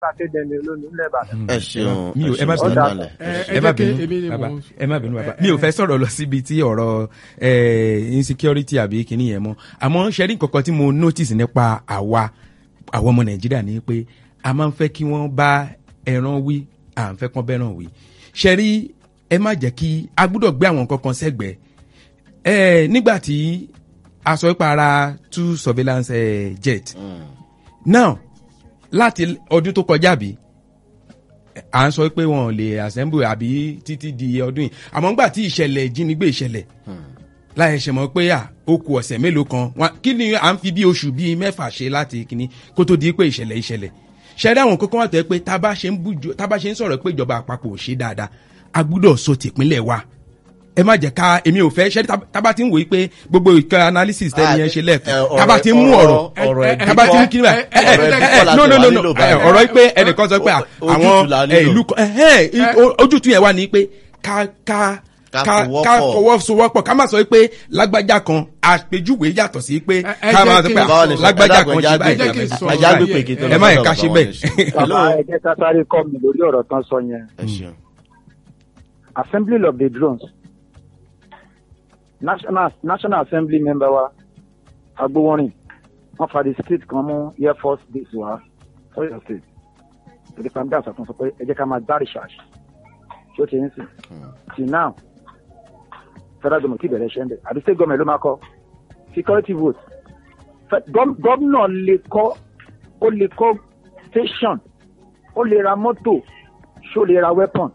Akédèmí olómi ńlẹ̀ Ìbàdàn. ẹ ṣeun mi ò ẹ má bínú bàbá ẹ má bínú bàbá mi ò fẹ́ sọ̀rọ̀ lọ síbi tí ọ̀rọ̀ insecurity àbí kìíní yẹn mọ́ àmọ́ ṣẹ́rí nǹkankan tí mo notice nípa àwọn ọmọ Nàìjíríà ni pé a máa ń fẹ́ kí wọ́n bá ẹran wí à ń fẹ́ kán bẹ́ràn wí ṣẹ́rí ẹ má jẹ́ kí a gbúdọ̀ gbé àwọn kankan sẹ́gbẹ̀ẹ́ nígbà tí a sọ pé ara 2 surveillance jet now láti ọdún tó kọjá bí à ń sọ pé wọn lè assemble àbí títí di ọdún yìí àmọ́ nígbà tí ìṣẹ̀lẹ̀ ìjínigbé ìṣẹ̀lẹ̀ láì ṣe mọ̀ pé ó kù ọ̀sẹ̀ mélòó kan kí ni à ń fi bí oṣù bíi 6 ṣe láti kíní kó tó di pé ìṣẹ̀lẹ̀ ṣẹ́rí àwọn kókó wà tó yẹ pé tá bá ṣe ń sọ̀rọ̀ pé ìjọba àpapọ̀ ò ṣe dáadáa a gbúdọ̀ so tìpínlẹ̀ wa ẹ má jẹ́ ká èmi ò fẹ́ ṣẹ́rí tábà tí ń wòye pé gbogbo ìkan analysis tẹ́ni yẹn ṣe lẹ́ẹ̀kan tábà tí ń mú ọ̀rọ̀ tábà tí ń kí níbà no ọ̀rọ̀ pé ẹnìkan sọ pé àwọn ìlú ojútùú yẹn wà ní pé ká fọwọ́sowọ́pọ̀ ká má sọ pé lágbájá kan àpèjúwe yàtọ̀ sí pé ká máa sọ pé lágbájá kan ṣe báyìí ẹ má yẹ ká ṣe bẹ́ẹ̀. ẹ jẹ́ ká sáré kọ́ mi lórí ọ̀rọ̀ tán sọ yẹn. Assembly of the drones. National Assembly member wa Agboworin wọ́n fa the state kan mú Air Force base wa Ọ̀yọ́ state èdè pàmìlì àṣàtún sọ pé ẹ jẹ́ ká máa gbá research ṣé ó ti ń sìn till now federal government kì í bẹ̀rẹ̀ ṣẹ́ ń bẹ̀ àbí state government ló máa kọ́ security vote gómìnà lè kọ́ station ó lè ra mọ́tò ṣó lè ra weapon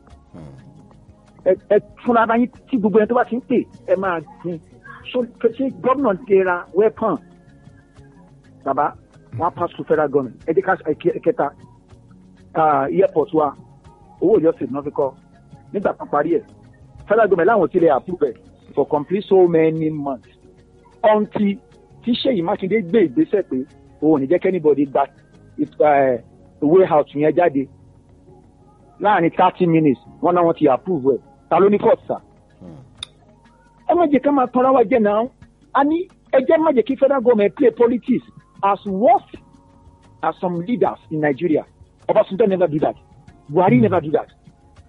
ẹ fúnra bá yín tí gbogbo ẹni tó bá ti ń pè ẹ máa gbin ṣé gómìnà lè ra weapon bàbá wọn pass to federal government ẹ jẹ́ ká kẹta airport wa owó Ọ̀yọ́ state náà fi kọ́ nígbà kan parí ẹ̀ federal government láwọn ti lè approve ẹ̀ for complete so many months until tí Ṣèyí Mákindé gbé ìgbésẹ̀ pé òun ní jẹ́ kẹ́nìbọ̀dì gba warehouse yẹn jáde láàrin 30 minutes wọn náà wọn ti approve ẹ̀ ta ló ní court sa. ẹ má jẹ́ ká máa tọ́ra wa jẹ́ náà a ní ẹ jẹ́ má jẹ́ kí federal government play politics as worst as some leaders in Nigeria. Obasanjo never do that. Buhari never do that.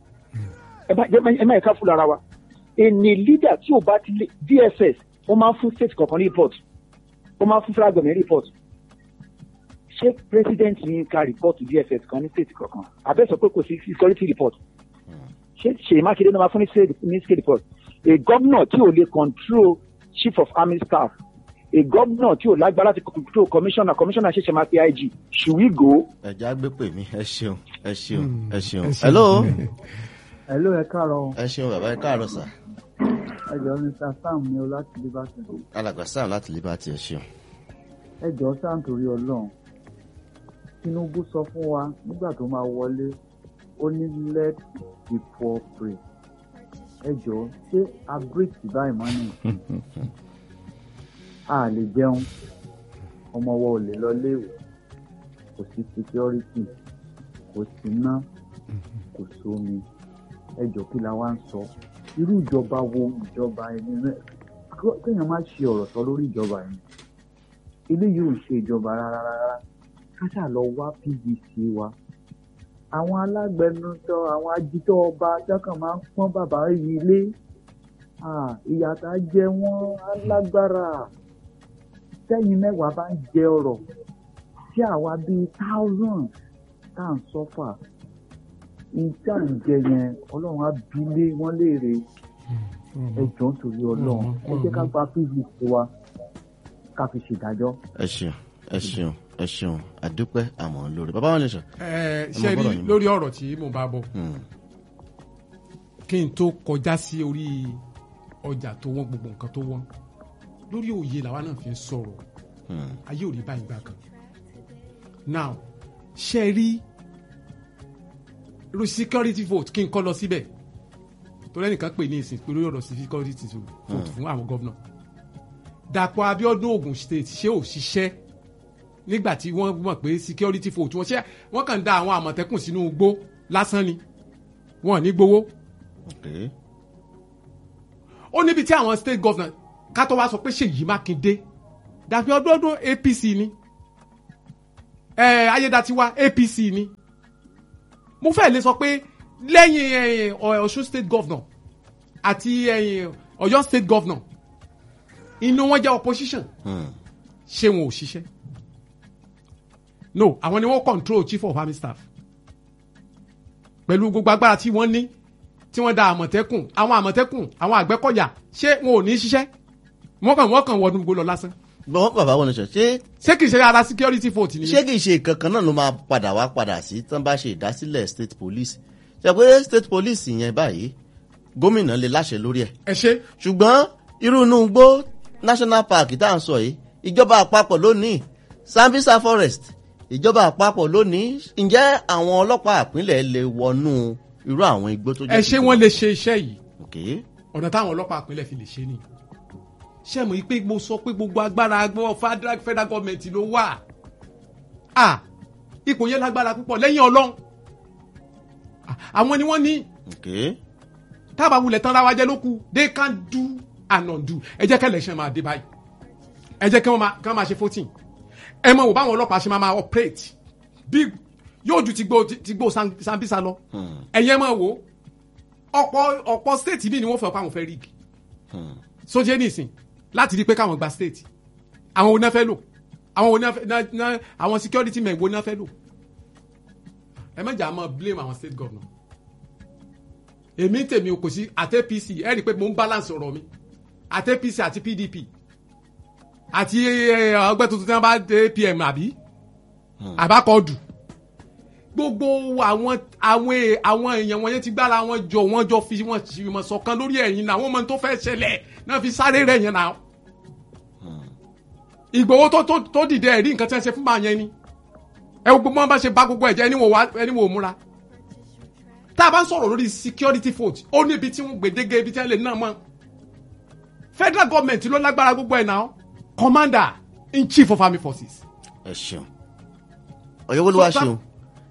ẹ má yẹ ká fúlọ̀ ara wa. Ẹni leader tí o bá ti lé DSS ó máa ń fún state kọ̀ọ̀kan report ó máa ń fún federal government report. Ṣé president ní ká report to DSS kan ní state kọ̀ọ̀kan? Àbẹ́ sọ pé kò sí security report. Ṣèyí Mákindé ló máa fún ní state report. A governor tí ò lè control chief of army staff, a governor tí ò lágbára láti control commissioner ṣẹ̀ṣẹ̀ máa pe IG. Should we go? ẹ̀já gbé pè mí ẹ ṣeun. hello ẹ káàárọ̀. ẹ ṣeun bàbá ẹ káàárọ̀ sà. ẹ jọ̀ọ́ Mr. Sam ni o láti Liberty. alàgbà Sam láti Liberty ẹ ṣeun. ẹ jọ̀ọ́ Sam torí Ọlọ́run Tinubu sọ fún wa nígbà tó máa wọlé ó ní let the poor pray. ẹ jọ̀ọ́ ṣé a break báyìí máa ní a lè jẹun ọmọ wa ò lè lọ léèwé kò sí security kò sí iná kò sómi ẹ jọ̀ọ́ kí la wá ń sọ irú ìjọba wo ìjọba ẹni rẹ kéèyàn má ṣe ọ̀rọ̀ sọ lórí ìjọba ẹni eléyìí ò ṣe ìjọba rárá káṣà lọ wá PVC wa àwọn alágbẹnusọ àwọn ajitọ ọba jákàn máa ń pọ́n bàbá yìí lé ìyàtà jẹ wọ́n alágbára sẹ́yìn mẹ́wàá bá ń jẹ ọ̀rọ̀ tí àwa bíi thousands tá à ń sọ́fà ìjà ń jẹ yẹn ọlọ́run á bí lé wọ́n léèrè ẹjọ́ nítorí ọlọ́run ẹ jẹ́ ká gba PVC wa ká fi ṣèdájọ́. ẹ ṣeun àdúpẹ́ àmọ́ lórí bàbá wọn lè sọ. ṣe rí lórí ọ̀rọ̀ tí mo bá bọ̀ kí n tó kọjá sí orí ọjà tó wọ́n gbogbo nǹkan tó wọ́n lórí òye làwa náà fi ń sọ̀rọ̀ ayé ò rí báyìí gbà kan now ṣe rí security vote kí n kọ́ lọ síbẹ̀ torí ẹnìkan pè ní ìsìn pé lórí ọ̀rọ̀ security vote fún àwọn gómìnà Dàpọ̀ Abíọ́dún Ògùn state ṣé ò ṣiṣẹ́ nígbà tí wọ́n mọ̀ pé security vote wọ́n kàn ń da àwọn àmọ̀tẹ́kùn sínú igbó lásán ni wọ́n ní gbowó. ó níbi tí àwọn state governor ká tó wá sọ pé Ṣèyí Mákindé Dàpọ̀ Abíọ́dún APC ni Ayédatiwa APC ni mo fẹ́ lè sọ pé lẹ́yìn Ọ̀ṣun state governor àti Ọ̀yọ́ state governor inú wọn jẹ́ opposition ṣé wọn ò ṣiṣẹ́ no àwọn ni wọ́n control chief of army staff pẹ̀lú gbogbo agbára tí wọ́n ní tí wọ́n da àmọ̀tẹ́kùn àwọn àgbẹ̀kọ̀yà ṣé wọn ò ní ṣiṣẹ́ wọ́n kàn wọnú gbogbo lọ lásán. bọ́n bàbá wọn ṣe ṣé kìí ṣe ara security fault ni. ṣé kìí ṣe kankan náà ló máa padà sí tán bá ṣe ìdásílẹ̀ state police ṣe pé state police yẹn báyìí gómìnà lè láṣẹ lórí ẹ̀. ẹ ṣe. ṣùgbọ́n irú inú igbó national park tá à ń sọ yìí ìjọba àpapọ̀ lónìí Sambisa forest ìjọba àpapọ̀ lónìí ǹjẹ́ àwọn ọlọ́pàá ìpínlẹ̀ lè wọnú irú àwọn igbó tó jẹ́. ẹ ṣé wọ́n lè ṣe iṣẹ́ yìí. ọ̀nà táwọn ọlọ́pàá ìpínlẹ̀ fi lè ṣe ni. ṣé mo pé mo sọ pé gbogbo agbára federal government ló wà. ipò yẹn lágbára púpọ̀ lẹ́yìn Ọlọ́run. àwọn ni wọ́n ní. tábà wulẹ̀ tán ra wa jẹ́ lóku they can do and undo. ẹ jẹ́ kẹ́ election máa dé báyìí. ẹ jẹ́ kí wọ́n máa ṣe voting. ẹ mọ̀ wò báwọn ọlọ́pàá ṣe máa operate bí yóò ju ti gbó Sambisa lọ. ẹ̀yẹ́ mọ̀ wò ọ̀pọ̀ state bí ni wọ́n fẹ́ pa àwọn fẹ́ rig. sójẹ́ nìsín láti rí pé káwọn gba state àwọn wo náà fẹ́ lò àwọn security men wo náà fẹ́ lò. ẹ má jà máa blame àwọn state governor. èmi tèmi kò sí àti APC ẹ rí i pé mo ń balance ọ̀rọ̀ mi àti APC àti PDP àti ọgbẹ́ tuntun tí wọ́n bá dé APM àbákọ́ọ̀dù gbogbo àwọn èèyàn wọn yẹn ti gbára wọn jọ fi wọn ṣìmọ̀ ṣọ̀kan lórí ẹ̀yìn náà wọ́n mọ tó fẹ́ ṣẹlẹ̀ náà fi sáré rẹ̀ yẹn náà. Ìgbòho tó dìde ẹ̀rí nǹkan tí wọ́n ṣe fún màá yẹn ni ẹ gbogbo wọn bá ṣe bá gbogbo ẹ̀jẹ̀ ẹni wò múra. tá a bá ń sọ̀rọ̀ lórí security fault ó ní ibi tí wọ́n gbèdéke ibi tí wọ́n lè ná mọ́. Federal government ló lágbára gbogbo ẹ̀ náà Commander in Chief of Army Forces. ẹ ṣeun Ọ̀yọ́wọ́lúwà ṣeun.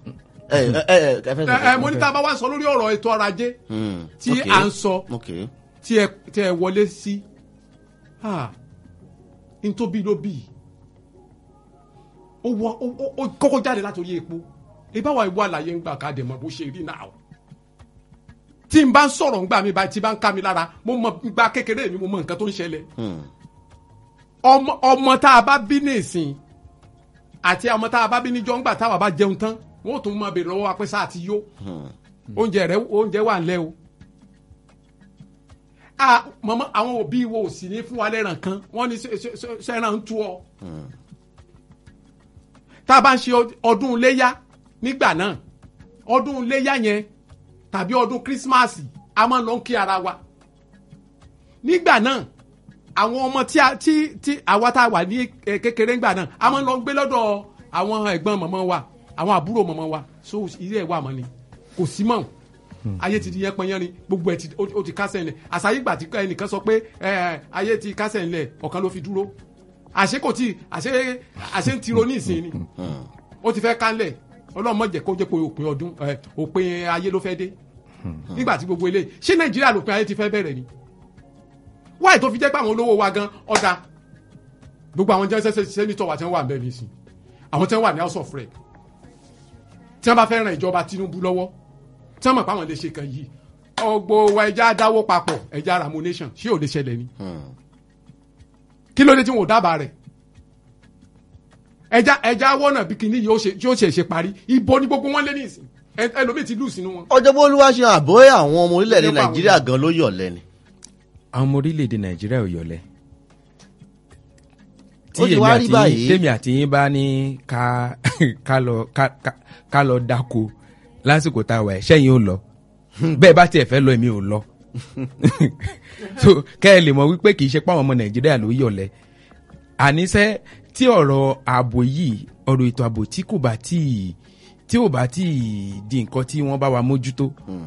Mo ní tá a bá wá sọ lórí ọ̀rọ̀ ètò ọrọ̀ ajé tí à ń sọ tí ẹ wọlé sí ntóbi ló bì ó kọ́kọ́ jáde látòrí epo ìbáwá ìwọ àlàyé ń gbà ká dẹ̀ mọ́ bó ṣe rí náà tí n bá ń sọ̀rọ̀ ńgbà mi báyìí tí bá ń ká mi lára mo mọ gba kékeré mi mo mọ nǹkan tó ń ṣẹlẹ̀ ọmọ tá a bá bí ní ìsìn àti ọmọ tá a bá bí níjọ́ ńgbà táwa bá jẹun tán wọ́n tún máa bèrè lọ́wọ́ wa pé sáà ti yó oúnjẹ wà ńlẹ̀ o. Màmá àwọn òbí wo ò sì ní fún wa lẹ́ràn kan wọ́n ní sẹ́ràn ń tú ọ. Tá a bá ń ṣe ọdún iléyá nígbà náà ọdún iléyá yẹn tàbí ọdún kírísímàsì a máa ń lọ kí ara wa. Nígbà náà àwọn ọmọ tí àwa tá a wà ní kékeré ńgbà náà a máa ń lọ gbé lọ́dọ̀ àwọn ẹ̀gbọ́n mọ̀mọ́ wa àwọn àbúrò mọ̀mọ́ wa so ilé ẹ̀ wà mọ́ ni kò sí mọ́ ayé ti di yẹn pọ́nyẹ́n ni gbogbo ẹ̀ ó ti kásẹ̀ ńlẹ̀ àṣàyè ìgbà tí ẹnìkan sọ pé ayé ti kásẹ̀ ńlẹ̀ ọ̀kan ló fi dúró àṣé kò tí àṣé ń tiro ní ìsìn ni ó ti fẹ́ kánlẹ̀ ọlọ́run má jẹ́ kó jẹ́ pé òpin ayé ló fẹ́ dé nígbà tí gbogbo eléyìí ṣé Nàìjíríà lòpin ayé ti fẹ́ bẹ̀rẹ̀ ni wáyé tó fi jẹ́ pé àwọn olówó wa gan ọ̀dà gbogbo àwọn jẹ́ sẹ́nitọ̀ wa tí wọ́n wà ń bẹ̀ nísìn àwọn tí wọ́n wà ní House of Rep tí wọ́n bá fẹ́ ran ìjọba Tinubu lọ́wọ́ tí wọ́n mọ̀ pé àwọn lè ṣe kan yìí ọgbọ wa ẹja dáwó papọ̀ ẹja ramonation ṣé ò lè ṣẹlẹ̀ ni kí ló dé tí wọn ò dábàá rẹ̀ ẹja wọ́nà bí kinní yìí ó ṣe parí ibo ni gbogbo wọn lé ní ìsìn ẹlòmíì ti lù sínú wọn. Ọ̀jọ̀gbọ́n Olúwaṣeun àbọ̀ àwọn ọmọ orílẹ̀-èdè Nàìjíríà gan ló yọ̀lẹ̀ ni. àwọn ọmọ orílẹ̀-èdè Nàìjíríà ò yọ̀lẹ̀ tí tèmi àti yín bá ní ká lọ dáko lásìkò tá a wà ẹ̀ sẹ́yìn ò lọ bẹ́ẹ̀ bá tiẹ̀ fẹ́ lọ èmi ò lọ so kẹ́ ẹ lè mọ̀ wípé kì í ṣe páwọn ọmọ Nàìjíríà ló yọ̀lẹ̀ àníṣe tí ọ̀rọ̀ ààbò yìí ọ̀rọ̀ ètò ààbò tí ò bá tí di nǹkan tí wọ́n bá wa mójútó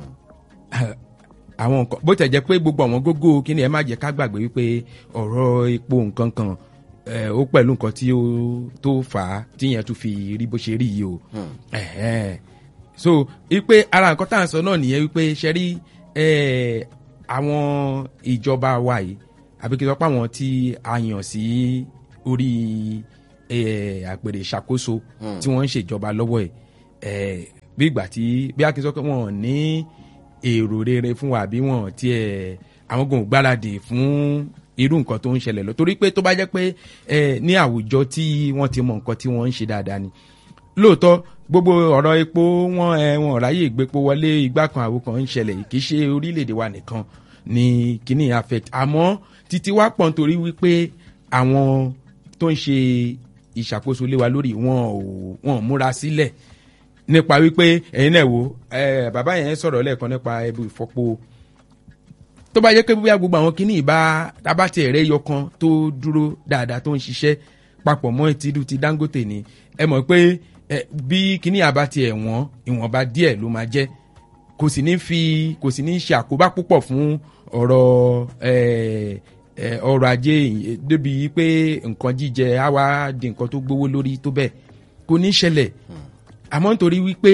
àwọn nǹkan bó tẹ̀ jẹ́ pé gbogbo àwọn gógó kí ni ẹ má jẹ́ ká gbàgbé wípé ọ̀rọ̀ epo nǹkan kan ó pẹ̀lú nǹkan tí ó tó fà á tíyẹn tún fi rí bó ṣe rí yìí o so wípé ara nǹkan tá à ń sọ náà nìyẹn wípé ṣe rí àwọn ìjọba wa yìí àbí kí n sọ pé àwọn tí a yàn sí orí àpèrè ìṣàkóso tí wọ́n ń ṣèjọba lọ́wọ́ ẹ̀ bí ìgbà tí bí akínsọ́ pé wọ́n ní èrò rere fún wa àbí wọ́n tiẹ̀ àwọn gan gbáradì fún irú nǹkan tó ń ṣẹlẹ̀ lọ torí pé tó bá jẹ́ pé ní àwùjọ tí wọ́n ti mọ nǹkan tí wọ́n ń ṣe dáadáa ni lóòótọ́ gbogbo ọ̀rọ̀ epo wọn ráyè ìgbépo wọlé igbá kan àwo kan ń ṣẹlẹ̀ kì í ṣe orílẹ̀-èdè wa nìkan ni kíní affect àmọ́ títí wá pọ̀ nítorí wípé àwọn tó ń ṣe ìṣàkóso lé wa lórí wọn ò múra sílẹ̀ nípa wípé ẹ̀yin náà wò bàbá yẹn sọ̀rọ̀ lẹ́ẹ̀kan nípa ẹbú ìfọpo tó bá yẹ pé bóyá gbogbo àwọn kíní ìbá tábàtì ẹ̀rẹ́ yọkan tó dúró dáadáa tó ń ṣiṣẹ́ papọ̀ mọ́ ìtìdú ti Dangote ni ẹ mọ̀ pé bí kíní àbátì ẹ̀wọ̀n ìwọ̀nba díẹ̀ ló máa jẹ́ kò sì ní ṣe àkóbá púpọ̀ fún ọ̀rọ̀ ọrọ̀ ajé débi pé nǹkan jíjẹ á wá di nǹkan tó gbówó lórí tó bẹ́ẹ̀ kò ní ṣẹlẹ̀ àmọ́ nítorí wípé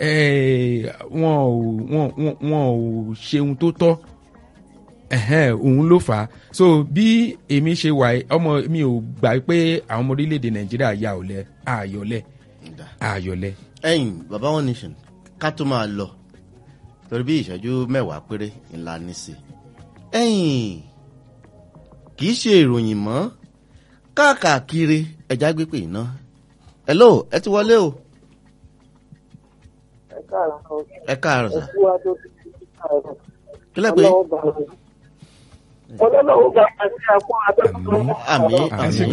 wọn ò ṣe ohun tó tọ́ òun ló fà á so bí èmi ṣe wà ọmọ mi ò gbà pé àwọn ọmọ orílẹ̀-èdè Nàìjíríà ya ọ̀lẹ àyọ̀lẹ. ẹ̀yin baba One Nation ká tó máa lọ torí bí ìṣẹ́jú 10 péré ńlá ní sí ẹ̀yin kì í ṣe ìròyìn mọ́ káàkiri ẹ̀já gbé pé iná hello ẹ ti wọlé o. ẹ káàárọ̀ sà. kílẹ̀ pé. ọlọ́lọ́wọ́ bá a ṣe àpò abẹ́kọ̀ọ́. àmín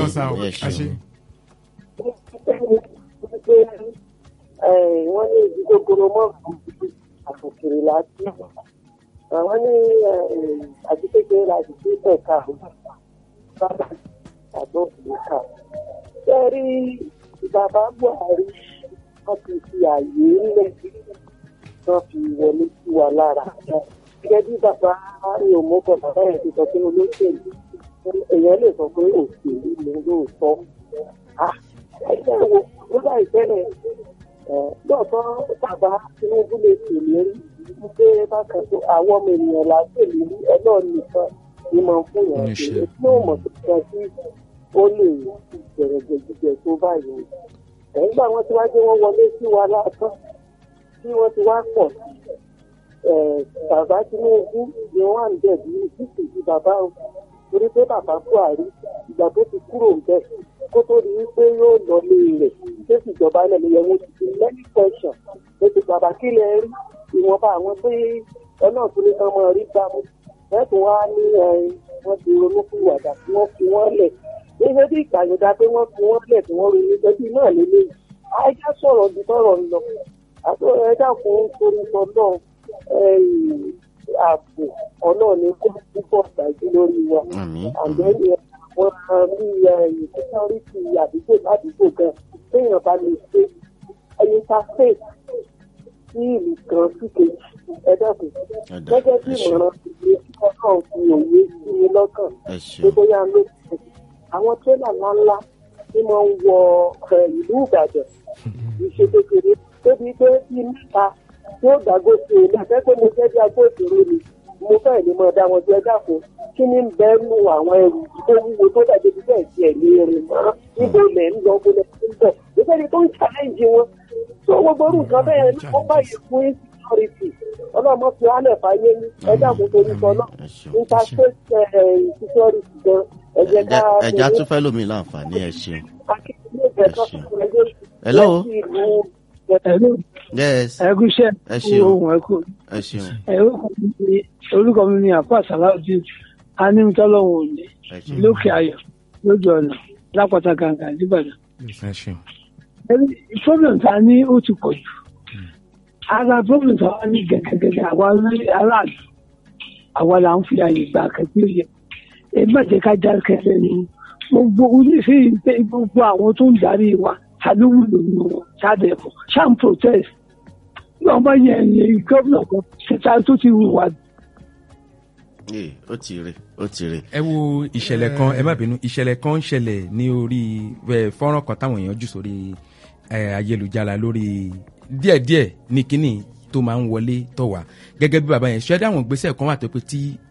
wọ́n ní ìdíkòkòrò mọ́ àfòkèrè láti àwọn ní àdìkékeré láti fi ẹ̀ka bàbá àgbọ̀ ìka. sẹ́rí bàbá Buhari wọ́n ti fi àyè ńlẹ̀ wọ́n fi wọlé sí wa lára. gẹ́gẹ́ bí bàbá rí òmùgọ̀ bàbá yẹn ti sọ pé olóṣèlú èèyàn lè sọ pé òṣèlú ni lóòótọ́. ẹgbẹ́ wo ló bá ìfẹ́lẹ̀ lọ́ọ̀tọ́ bàbá Tinubu lè ṣèlérí wípé bákan tó àwọn ọmọ ènìyàn là ń ṣèlérí ẹlọ́ọ̀ nìkan ni máa ń fún yàn ṣe tí ó mọ̀ tó kàn sí ó lè bẹ̀rẹ̀ gbẹ̀gbẹ̀ tó báyìí. nígbà wọn ti wá dé wọn wọlé sí wa lásán tí wọ́n ti wá pọ̀ bàbá Tinubu ni wọ́n à ń dẹ̀bi títí di bàbá o torí pé bàbá Buhari ìgbà tó ti kúrò ń bẹ̀ kó tó di wípé yóò lọ lé rẹ̀ tó sì jọba ilẹ̀ ní ẹ̀wọ̀n ti fi many question ètò bàbá kí lẹ rí ìwọ̀nba àwọn pé ọ̀nà tó lè tán mọ́ rí gbàmú lẹ́tùn wá ní wọ́n ti ronú fún ìwàdà tí wọ́n fi wọ́n lẹ̀ nígbà tí ìgbàyọ̀dá pé wọ́n fi wọ́n lẹ̀ tí wọ́n rí nígbà tí náà lélẹ̀ àìjá sọ̀rọ̀ ju tọ̀rọ̀ ń lọ àti ẹ̀dá fún torí sọ náà ààbò ọ̀nà ní kó púpọ̀ dájú lórí wa àgbẹ̀ni àwọn bí security àdúgbò ládùúgbò gan téèyàn bá lè ṣe interface sí ìlú kan sí kejì ẹ̀dẹ́kùn gẹ́gẹ́ bí ìmọ̀ràn ìwé kíkọ́ náà fi òye sí mi lọ́kàn pé bóyá ló ṣe àwọn tírélà ńláńlá tí wọ́n ń wọ ìlú Ìbàdàn ìṣe kékeré débi pé bí mẹ́ta tí ó dàgbò sí i lẹ́sẹ̀ pé mo fẹ́ bí agbófinró ni mo fẹ́ ní mọ̀ dá wọn jẹ́ dàpọ̀ kí ni ń bẹ́ẹ̀ nu àwọn ẹrù tó wúwo tó dàbí bí bẹ́ẹ̀ tiẹ̀ ní erin mọ́ níbo lẹ̀ ń lọ bó lẹ̀ ń bọ̀ ìfẹ́ni tó ń challenge wọn tó gbogbo orú nǹkan bẹ́ẹ̀ ní wọ́n báyìí fún insecurity ọlọ́mọ fi hálẹ̀ fàyè ní ẹ̀dá kò torí sọ náà interstate security gan ẹ̀jẹ̀ ká ẹ̀já tún fẹ́ lómi láǹfààní ẹ̀ ṣeun. hello. yes. ẹgúsẹ ohun ẹkú orúkọ mi ni àpá sàláùdì anímútọ́lọ́hún òní lókè ayọ̀ lójú ọ̀nà lápáta gàǹgà nìbàdàn. problem ta ní ó ti pọ̀ jù ara problem ta wá ní gẹ́gẹ́gẹ́gẹ́ àwa aráàlú àwa là ń fi àyè gbà kẹ́kẹ́ yẹ ẹ má jẹ́ ká já kẹ́lẹ́ ní gbogbo oníṣẹ́ gbogbo àwọn tó ń darí wa àdúgbò lòun wọn ṣáàdẹ̀fọ̀ ṣáà ń protest wọ́n bá yẹ ẹ̀yìn gómìnà kan ṣẹta tó ti wùwà. ó ti rè. ẹ wo ìṣẹ̀lẹ̀ kan ẹ má bínú ìṣẹ̀lẹ̀ kan ń ṣẹlẹ̀ ní orí fọ́nrán kan táwọn èèyàn jù sórí ayélujára lórí díẹ̀díẹ̀ ní kínní tó máa ń wọlé tọ̀ wá gẹ́gẹ́ bí bàbá yẹn ṣẹ́dá àwọn ìgbésẹ̀ kan wà tó pé tí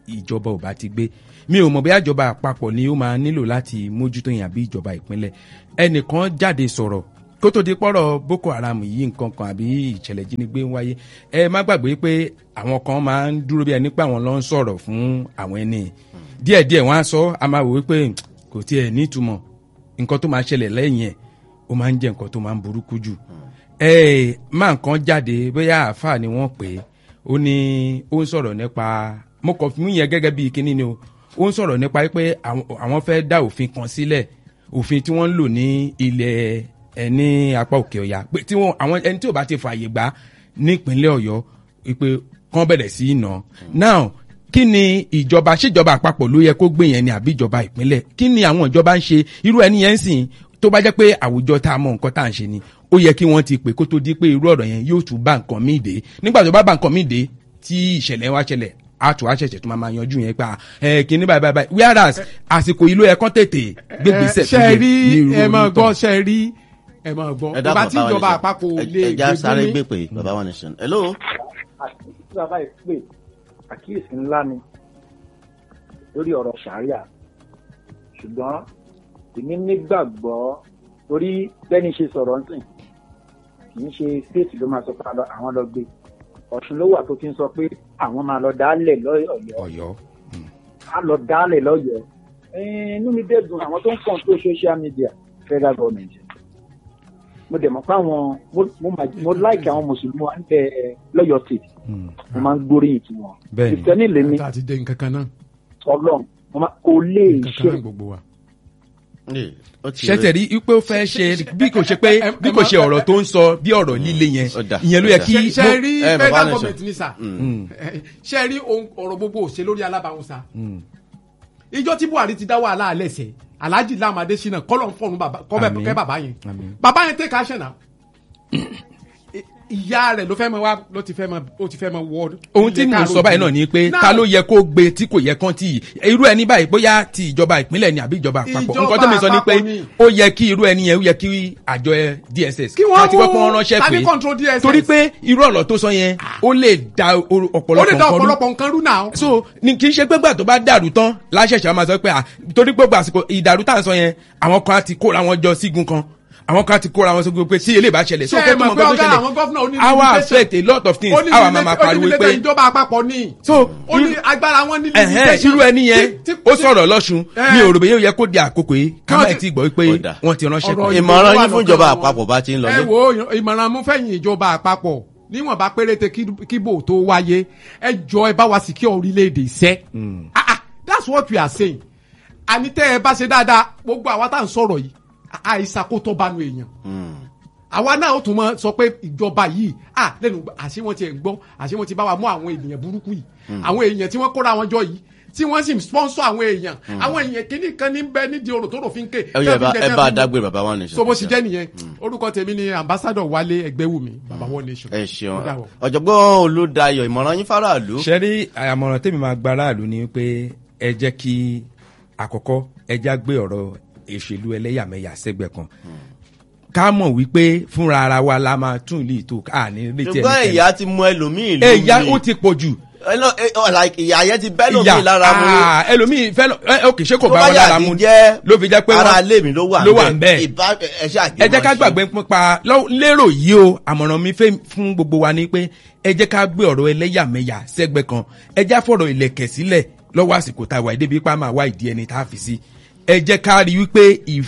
ìjọba ò bá ti gbé mi ò mọ̀ bí ìjọba àpapọ̀ ni ó máa nílò láti mójútó yẹn àbí ìjọba ìpínlẹ̀ ẹnìkan jáde sọ̀rọ̀ kó tó di pọ́rọ̀ Boko Haram yìí nǹkan kan àbí ìṣẹ̀lẹ̀ jínigbé ń wáyé ẹ má gbàgbé pé àwọn kan máa ń dúró bí ẹni pé àwọn ló ń sọ̀rọ̀ fún àwọn ẹni díẹ̀díẹ̀ wọ́n á sọ a máa wò wípé kò tiẹ̀ nítumọ̀ nǹkan tó máa ṣẹlẹ̀ lẹ́yìn ẹ̀ ó máa ń jẹ́ nǹkan tó máa ń burúkú jù máa nǹkan jáde bóyá àáfàá ni wọ́n pè é ó ní ó ń sọ̀rọ̀ nípa mo kàn fún yẹn gẹ́gẹ́ bí kinní ni ó ń sọ̀rọ̀ nípa pé àwọn fẹ́ dá òfin kan sílẹ̀ òfin tí wọ́n ń lò ní ilẹ̀ ní apá òkè ọ̀yà pé tí wọ́n àwọn ẹni tí ò bá ti fààyè gbà nípínlẹ̀ ọ̀yọ́ pé kán bẹ̀rẹ̀ sí í nà now kí ni ìjọba ṣèjọba àpapọ̀ ló yẹ kó gbé yẹn ni àbí ìjọba ìpínlẹ̀ kí ni àwọn ìjọba ń ṣe irú ẹni yẹn ń sìn tó bá jẹ́ pé àwùjọ tá a mọ nǹkan tá à ń ṣe ni ó yẹ kí wọ́n ti pè kó tó di pé irú ọ̀rọ̀ yẹn yóò tún bá nǹkan míì dé nígbà tó bá nǹkan míì dé tí ìṣẹ̀lẹ̀ wá ṣẹlẹ̀ àtò àṣẹ̀ṣẹ̀ tó máa yanjú yẹn pa kíní báyìí whereas àsìkò ìlú ẹ̀kọ́ tètè gbégbèsè ṣe rí ẹ máa gbọ́ ṣe rí ẹ máa gbọ́ bàbá tí ìjọba àpapọ̀ lè ẹja sáré gbé pé bàbá One Nation hello. àti bàbá yìí pé àkíyèsí ńlá ni lórí ọ̀rọ̀ sàríà ṣùgbọ́n èmi nígbàgbọ́ torí bẹ́ni ṣe sọ̀rọ̀ ńsìn kì í ṣe stéètì ló máa sọ pé àwọn lọ gbé Ọ̀ṣun ló wà tó fi ń sọ pé àwọn máa lọ dálẹ̀ lọ́yọ̀ọ́ á lọ dálẹ̀ lọ́yọ̀ọ́ inú mi dẹ̀ dùn àwọn tó ń control social media federal government mo dẹ̀ mọ̀ pé àwọn mo like àwọn mùsùlùmí wa ń bẹ lọ́yọ̀ọ́ state mo máa ń gbóríyìn tí wọn kìtẹ́nì lè ní ọlọ́run kò lè ṣe ṣẹ́tẹ̀rí wípé ó fẹ́ ṣe bí kò ṣe ọ̀rọ̀ tó ń sọ bí ọ̀rọ̀ líle yẹn ìyẹn ló yẹ kí. ṣe rí federal government ní sà ṣe rí ọ̀rọ̀ gbogbo òṣè lórí alábàáhùn sà ìjọ tí Buhari ti dá wàhálà alẹ́sẹ̀ Alhaji Lam Adesina kọ́lọ̀ ń fọ̀nù kẹ́ bàbá yẹn bàbá yẹn take action now ìyá rẹ̀ ló fẹ́ mọ wá ló ti fẹ́ mọ wọ. ohun tí mo sọ báyìí náà ni pé ta ló yẹ kó gbé tí kò yẹ kán tí irú ẹni báyìí bóyá ti ìjọba ìpínlẹ̀ ni àbí ìjọba àpapọ̀ nǹkan tó mi sọ ni pé ó yẹ kí irú ẹni yẹn ó yẹ kí àjọ DSS wọ́n ti kọ́kọ́ ránṣẹ́ pé torí pé irú ọ̀rọ̀ tó sọ yẹn ó lè da ọ̀pọ̀lọpọ̀ nǹkan rú náà. so ni kì í ṣe pé gbà tó bá dàrú tán láṣẹ̀ṣẹ̀ máa sọ pé torí pé àsìkò ìdàrú tá à ń sọ yẹn àwọn kan á ti kóra wọn jọ sígun kan àwọn kan ti kóra wọn sọ pé tí eléyìí bá ṣẹlẹ̀ so kó tó mọ pé tó ṣẹlẹ̀ our affect a lot of things our mama pariwo pé ìjọba àpapọ̀ ní so ó ní agbára wọn ní limitation irú ẹni yẹn ó sọ̀rọ̀ lọ́sùn ní òròbó yóò yẹ kó di àkókò yìí ká má ti gbọ́ pé wọ́n ti ránṣẹ́ pé. ìmọ̀ràn yín fún ìjọba àpapọ̀ bá ti ń lọ. ẹ wo ìmọ̀ràn mú fẹ̀yìn ìjọba àpapọ̀ níwọ̀n bá péréte kíbò tó wáyé ẹ jọ ẹ bá wa secure orílẹ̀-èdè iṣẹ́ that's what we are saying àní tẹ́ ẹ bá ṣe dáadáa gbogbo àwa tá à ń sọ̀rọ̀ yìí àìsàkótó bánu èèyàn àwa náà ó tún mọ sọ pé ìjọba yìí lẹ́nu àṣé wọ́n ti ẹ̀ gbọ́ àṣé wọ́n ti bá wa mú àwọn ènìyàn burúkú yìí àwọn èèyàn tí wọ́n kóra wọn jọ yìí tí wọ́n sì sponsor àwọn èèyàn àwọn èèyàn kìíní kan ní bẹ nídìí orò tó rò fi ń ké. ẹ bá dágbére bàbá One Nation. so bó ṣe jẹ́ nìyẹn orúkọ tèmi ni ambassador Wálé Ẹgbẹ́wùmí bàbá One Nation. ẹ ṣeun ọ̀jọ̀gbọ́n Olúdáyọ̀ ìmọ̀ràn yín fáráàlú. ṣe rí àmọ̀ràn tèmi máa gba aráàlú ni pé ẹ jẹ́ kí àkọ́kọ́ ẹ já gbé ọ̀rọ̀ ìṣèlú ẹlẹ́yàmẹ̀yà sẹ́gbẹ̀ kan ká mọ̀ wípé fúnra ara wa la máa tún ìlú ìtò àní retí ẹnikẹ́ni. ṣùgbọ́n ìyá ti mú ẹlòmíì lómi. ẹ̀yà ó ti pọ̀ jù. ìyá yẹn ti bẹ́ lómi lára mu. ẹlòmíì fẹ́ ok ṣé kò bá wọn lára mu ló fi jẹ́ pé ara ilé mi ló wà ń bẹ́ẹ̀. ẹ jẹ́ ká gbàgbé nípa lérò yìí o àmọ̀ràn mi fún gbogbo wa ni pé ẹ jẹ́ ká gbé ọ̀rọ̀ ẹlẹ́yàmẹ̀yà sẹ́gbẹ̀ kan ẹ já fọ̀rọ̀ ìlẹ̀kẹ̀ sílẹ̀ lọ́wọ́ àsìkò tá a wà débi pa máa wá ìdí ẹni tá a fi sí ẹ jẹ́ ká rí wípé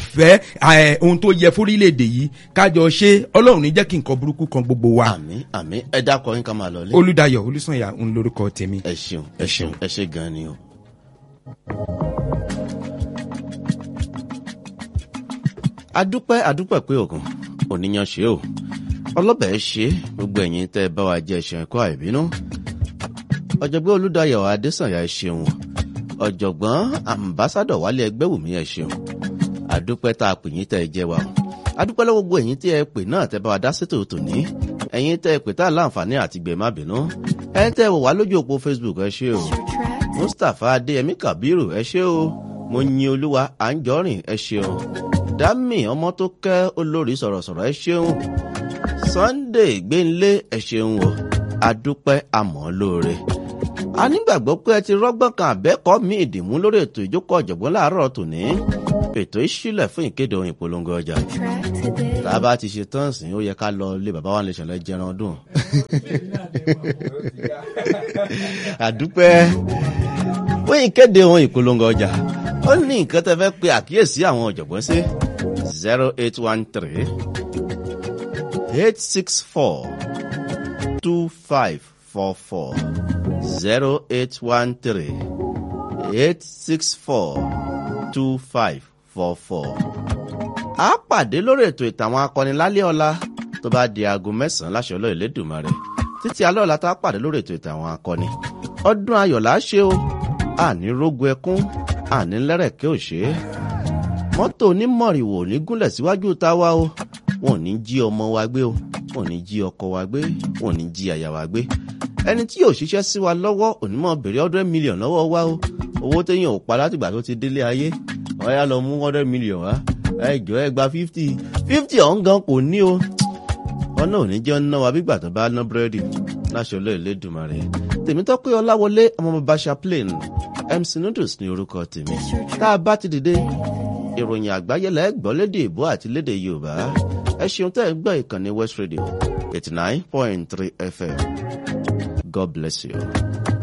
ìfẹ́ ohun tó yẹ fórílẹ̀-èdè yìí kájọ ṣe Ọlọ́run ní jẹ́ kí nǹkan burúkú kan gbogbo wa. àmín àmín ẹ dákọ yín ká máa lọ lé. Olúdáyọ̀ Olúsànyà ń lórúkọ tèmi. ẹ ṣeun ẹ ṣeun ẹ ṣe gan ni o. adúpẹ́ pé ògùn òníyàn ṣe o ọlọ́bẹ̀ ṣe gbogbo ẹ̀yin tẹ́ bá wa jẹ́ ẹ̀ṣẹ̀ ẹ̀kọ́ àìbínú ọ̀jọ̀gbọ́n Olúdáyọ̀ Adésànyà ẹ ṣeun ọ̀jọ̀gbọ́n ambassadọ̀ Wálé Ẹgbẹ́wùmí ẹ ṣeun àdúpẹ́ tá a pè yín tẹ́ ẹ jẹ́ wa o àdúpẹ́ lọ́wọ́ gbogbo ẹ̀yin tí ẹ pè náà tẹ́ bá wa dá sétò tòní ẹ̀yin tẹ́ ẹ pè tá a láǹfààní àti gbẹ̀má bínú ẹ̀yin tẹ́ ẹ wò wá lójú òpó Facebook ẹ ṣé o Mustapha Adéyẹmí Kabiru ẹ ṣé o Mọ́yìnolúwa Àǹjọ́rìn ẹ ṣeun Dami ọmọ tó kẹ́ olórí sọ̀rọ̀sọ̀rọ̀ ẹ ṣeun Sunday Gbénlé ẹ ṣeun o àdúpẹ́ àmọ́ lóore a nígbàgbọ́ pé ẹ ti rọ́gbọ́n kan àbẹ́kọ́ mi ìdìmú lórí ètò ìjókòó ọ̀jọ̀gbọ́n láàárọ̀ tòní ètò ìṣílẹ̀ fún ìkéde ohun ìpolongo ọjà tá a bá ti ṣe tán sìn ó yẹ ká lọ lé bàbá wa lè ṣẹlẹ̀ jẹran ọdún àdúpẹ́ fún ìkéde ohun ìpolongo ọjà ó ní nǹkan tẹ́ fẹ́ pe àkíyèsí àwọn ọ̀jọ̀gbọ́n sí 0813 864 2544 0813 864 2544. a pàdé lórí ètò ìtàwọn akọni lálẹ́ ọ̀la tó bá di aago 9 láṣẹ Ọlọ́run Elédùmarè títí alẹ́ ọ̀la tá a pàdé lórí ètò ìtàwọn akọni ọdún ayọ̀ là á ṣe o àní rógo ẹkún àní lẹ́rẹ̀kẹ́ òṣè mọ́tò onímọ̀rìwò ní gúnlẹ̀ síwájú táwa o wọn ò ní jí ọmọ wa gbé o wọn ò ní jí ọkọ wa gbé wọn ò ní jí aya wa gbé ẹni tí yóò ṣiṣẹ́ sí wa lọ́wọ́ onímọ̀ bèrè 100 million lọ́wọ́ wa o owó téèyàn ò pa látìgbà tó ti délé ayé wọ́n yá lọ mú 100 million wá ẹjọ́ ẹ gba 50 ọ̀hún gan kò ní o wọn náà ò ní jẹ́ ná wa bígbà tó bá ná búrẹ́dì láṣẹ Ọlọ́run Elédùmarè Tèmítọ́pẹ́ Ọláwọlé ọmọ bàbá Chaplain MC Noodles ní orúkọ tèmi tá a bá ti dìde ìròyìn àgbáyé lẹ́gbọ́ lédè ìbò àti lédè Yorùbá ẹ ṣeun tẹ́ ẹ gbọ́ ìkànnì West Radio 89.3 FM. God bless you.